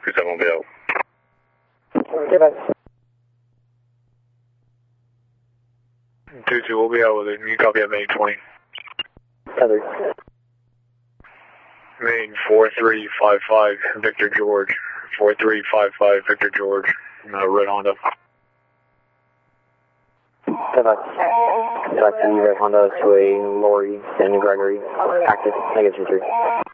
27 will be out. Okay, bye. 2-2 will be out with it. You copy at main 20. Covered. Main 4355 Victor George. 4355 Victor George. Red Honda. Bye-bye. Back to Red Honda to a Lori, San Gregory. Active, negative 3.